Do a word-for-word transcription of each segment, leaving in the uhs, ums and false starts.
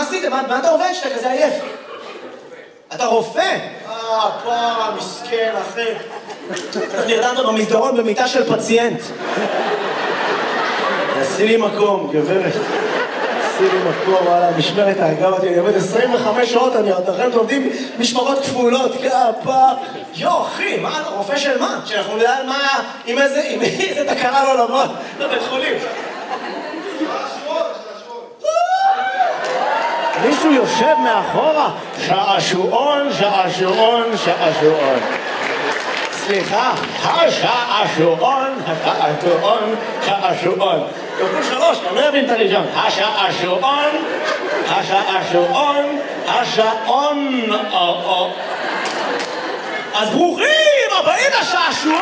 עשיתם? מה אתה עובד שאתה כזה עייף? אתה רופא? אה, פעם, מסכן, אחי. אתה נרדמת במסדרון במיטה של פציינט. תעשי לי מקום, גברת. תעשי לי מקום, וואלה, משמרת האגב אותי, אני עובד עשרים וחמש שעות, אני עוד לכם עובדים משמרות כפולות, כפה. יו, אחי, מה, רופא של מה? שאנחנו נדע על מה, עם איזה, עם איזה תקרה לא לבוא, לבית חולים. מישהו יושב מאחורה, שעשועון, שעשועון, שעשועון. סליחה, השעשועון, השעשועון, שעשועון. תוכלו שלוש, אני לא אבין את הראשון. השעשועון, השעשועון, השעון. אז ברוכים הבאים לשעשועון!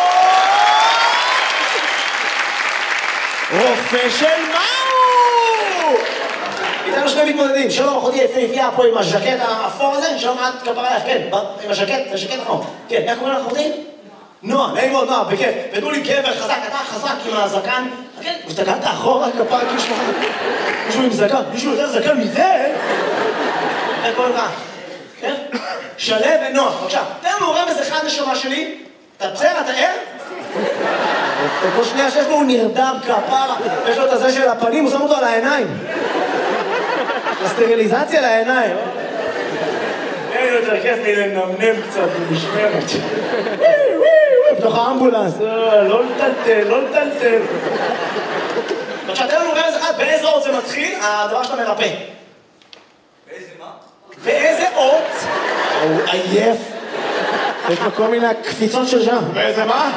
רופא של מהו? איתנו שני מתמודדים, שלום אחותי יפהפייה פה עם הז'קט האפור הזה, שלום את כפרה לך, כן, עם הז'קט, הז'קט האפור. כן, איך קוראים לך אחותי? נועה, נעים מאוד נועה, בכיף. ודעו לי גבר חזק, אתה חזק עם הזקן. כן, הסתכלת אחורה כפרה, מישהו עם זקן, מישהו יותר זקן מזה? איך קוראים לך? כן? שלו ונועה, בבקשה. תן לנו רמז אחד נשמה שלי. אתה בסדר, אתה ער? כל שנייה שיש לו הוא נרדם כפרה, יש לו את הזה של הפנים, הוא שם אותו על העיניים. הסטריליזציה לעיניים. אין יותר כיף מלנמנם קצת במשמרת. בתוך האמבולנס, לא לטלטל, לא לטלטל. עכשיו, תן לנו רמז אחד, באיזה אות זה מתחיל, הדבר שאתה מרפא. באיזה מה? באיזה אות? הוא עייף. יש לו כל מיני קפיצות של שם. באיזה מה?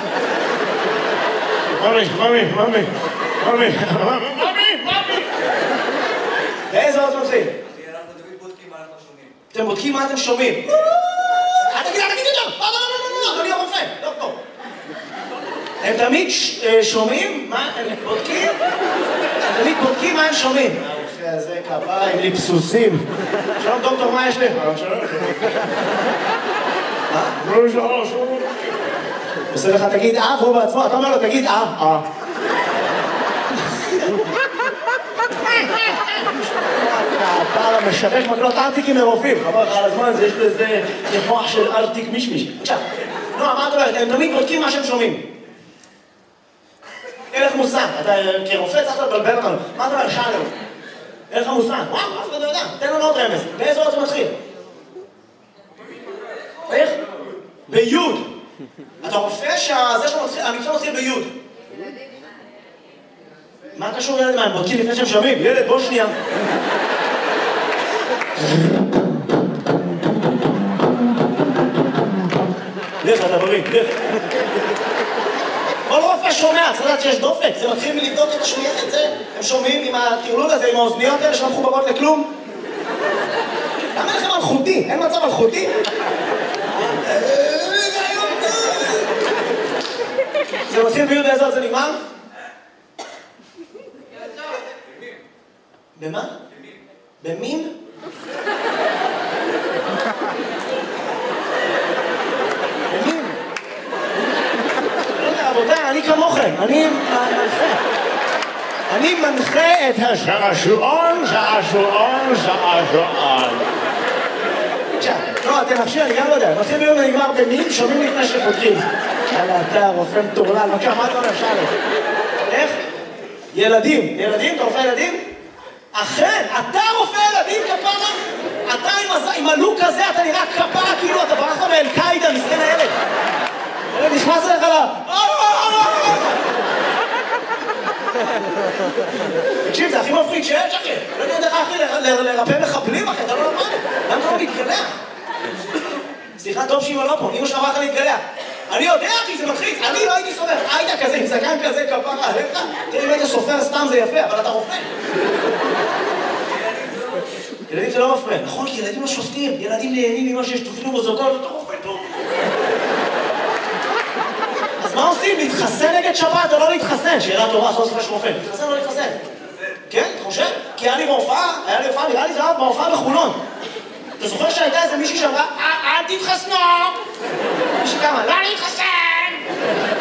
ממי, ממי, ממי, ממי, ממי, ממי. באיזה אות מתחיל? אנחנו תמיד בודקים מה אנחנו שומעים. אתם בודקים מה אתם שומעים. אל תגיד, אל תגיד יותר! לא, לא, לא, לא, אדוני הרופא, לא פה. הם תמיד שומעים מה הם בודקים? הם תמיד בודקים מה הם שומעים. הרופא הזה כפרה עם ליפסוסים. שלום דוקטור, מה יש לי? מה? לא, שלום, שלום. עושה לך, תגיד אה, והוא בעצמו, אתה אומר לו, תגיד אה, אה. הפער המשבש מקלות ארטיקים מרופאים. חבר לך על הזמן הזה, יש לזה כמוח של ארטיק מישמיש. עכשיו, נועה, מה את אומרת? הם תמיד בודקים מה שהם שומעים. אין לך מושג, אתה כרופא צריך לבלבל אותנו. מה אתה אומר? שאלנו. אין לך מושג. וואו, אף אחד לא יודע. תן לנו עוד רמז. באיזה אות זה מתחיל? איך? ביוד. אתה רופא שהמקצוע מתחיל ביוד. מה קשור ילד מה? הם בודקים לפני שהם שומעים? ילד, בוא שנייה. לך, אתה בריא, לך. כל רופא שומע, צריך לדעת שיש דופק. זה מתחיל מלבדוק את השמיעה את זה. הם שומעים עם הטירלול הזה, עם האוזניות האלה שלא מחוברות לכלום. למה לכם אלחוטי? אין מצב אלחוטי? זה מתחיל ביוד באיזה עוד זה נגמר? במה? במין? במין? לא יודע, רבותיי, אני כמוכם, אני מנחה. אני מנחה את שעשועון, שעשועון, שעשועון. עכשיו, לא, תנחשי, אני גם לא יודע. מתחיל ביום ונגמר במין, שומעים לפני שפותחים. יאללה, אתה רופא מטורלל, בבקשה, מה אתה אומר, שאלה? איך? ילדים. ילדים? אתה רופא ילדים? אכן, אתה רופא ילדים כפרה? אתה עם הלוק הזה, אתה נראה כפרה כאילו אתה ברח מאל-קאידה, מסכן הילד. ילד נכנס אליך לה... תקשיב, זה הכי מפחיד שיש, אחי. לא יודע איך אחי לרפא מחבלים, אחי, אתה לא למד. למה אתה לא מתגלח? סליחה, טוב שאמא לא פה, אמא שאמרה לך להתגלח. אני יודע, אחי, זה מלחיץ. אני לא הייתי סופר. היית כזה, עם זקן כזה, כפרה עליך. תראה, אם היית סופר סתם זה יפה, אבל אתה רופא. ילדים זה לא מפריע. נכון, כי ילדים לא שופטים. ילדים נהנים ממה שיש תופעים מוזיקות, אתה רופא טוב. אז מה עושים? להתחסן נגד שבת או לא להתחסן? שאלה טובה, עשו עשרה שרופא. להתחסן או לא להתחסן? כן, אתה חושב? כי היה לי בהופעה, היה לי הופעה, נראה לי זה היה בהופעה בחולון. אתה זוכר שהייתה איזה מישהי שאמרה, אל תתחסנו! מישהי כמה, לא להתחסן!